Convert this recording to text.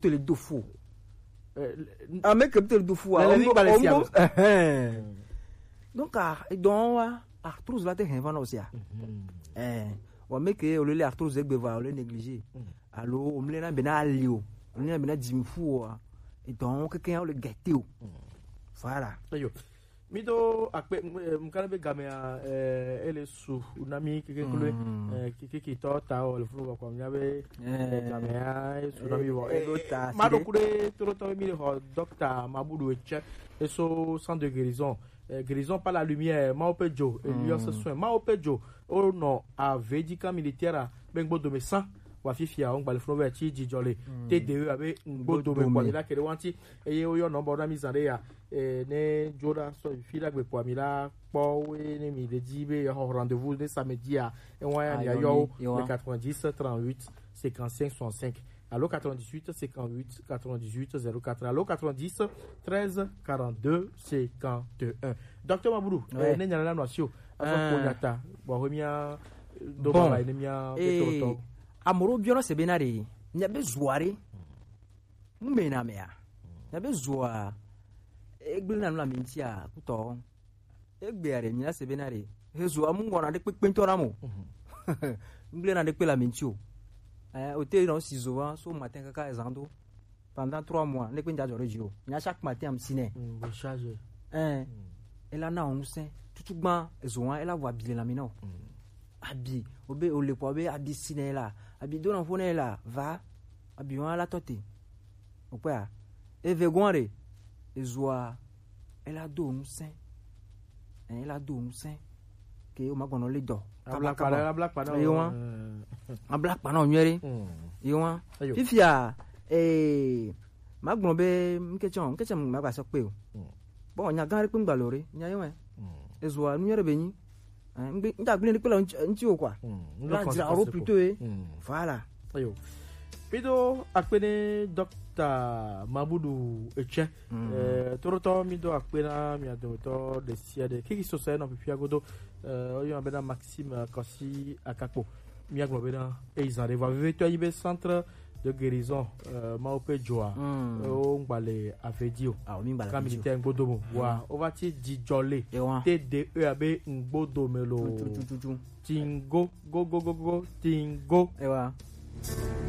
te le do fou mais que te le do fou donc arthrose là te hen van aussi wa me que le arthrose egbe va le négliger allo o mle na bena alio o mle na bena dimfu et donc quelqu'un le gâteau voilà ayo mido akpe mkanabe gamea ele su unami kekekule kiki tota o le fulu kwa mnyabe gamea tsunami wo elota mado kure toro mi ho docteur Maboudou Eche et so centre de guérison par la lumière Maopejo Elios soin Maopejo o no a védica militaire bengbo do mesan wa fifia on gbale fulu ti jijole TDE abe ngbodo me kwa ila kere wanti eye o yo no boda mi zare ya ne joda so fila gbe kwa mi la po we ne mi de jibe ho rendez-vous de samedi a et wa ya yo le 90 38 55 65 allo 98 58 98 04 allo 90 13 42 51 docteur Maboudou ne nyala no asio afa ko nyata bo homia do ba ne mia beto amoro bioro se benare nyabe zuare mumena mea nyabe zua egbe na la mintia kuto egbe are nya se benare hezu amungo na de pepentora mo ngle na de pe la mintio hôtel non sizoa so matin kaka ezando pendant 3 mois ne pinja jore jio nya chaque matin am sine recharger ela na on se tutugba ezoa ela wa bile na mino abi obe ole po be abi sine la abi do na fone la va abi wan la tote opa e vegonre ezoa ela do on se ela do on se ke o magono le do black panel nyere yo fifia magbon be mkechon ma ba so pe o bo nya gan re pe ngbalore nya yo ezoa nyere benyi nda gbin ni pe la nti o kwa la dira ro plutôt voilà ayo pido akpene docteur Maboudou Eche toroto mido akpena mi adoto de siade kiki so se no pipia godo oyo abena Maxime Kossi Akakpo mi aglobena e izare va vivre to yibe centre de guérison Maopejoa o ngbale afedio ka militaire ngbodomo wa ovati dijole TDE abe ngbodomelo tingo go tingo ewa